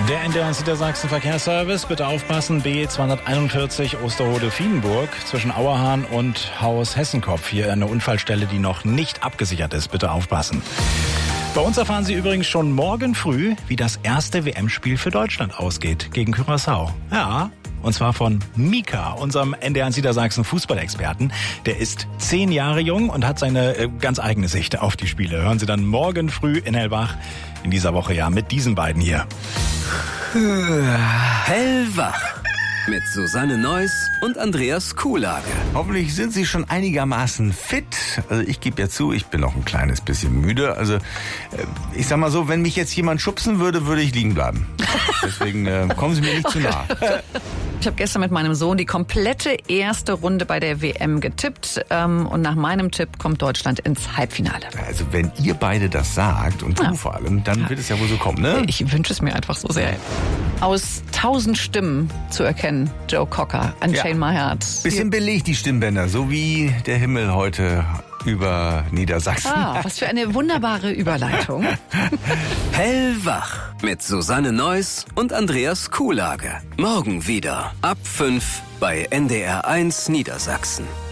Der NDR Niedersachsen Verkehrsservice, bitte aufpassen, B 241 Osterode-Fiedenburg zwischen Auerhahn und Haus Hessenkopf. Hier eine Unfallstelle, die noch nicht abgesichert ist, bitte aufpassen. Bei uns erfahren Sie übrigens schon morgen früh, wie das erste WM-Spiel für Deutschland ausgeht gegen Curaçao. Ja, und zwar von Mika, unserem NDR Niedersachsen Fußballexperten. Der ist 10 Jahre jung und hat seine ganz eigene Sicht auf die Spiele. Hören Sie dann morgen früh in Hellwach in dieser Woche ja mit diesen beiden hier. Hellwach mit Susanne Neuss und Andreas Kuhlage. Hoffentlich sind Sie schon einigermaßen fit. Also ich gebe ja zu, ich bin noch ein kleines bisschen müde. Also ich sag mal so, wenn mich jetzt jemand schubsen würde, würde ich liegen bleiben. Deswegen kommen Sie mir nicht zu nah. Ich habe gestern mit meinem Sohn die komplette erste Runde bei der WM getippt. Und nach meinem Tipp kommt Deutschland ins Halbfinale. Also wenn ihr beide das sagt und du vor allem, dann wird es ja wohl so kommen, ne? Ich wünsche es mir einfach so sehr. Aus 1000 Stimmen zu erkennen, Joe Cocker, Unchain My Heart. Bisschen belegt die Stimmbänder, so wie der Himmel heute über Niedersachsen. Was für eine wunderbare Überleitung. Hellwach mit Susanne Neuss und Andreas Kuhlage. Morgen wieder ab 5 bei NDR 1 Niedersachsen.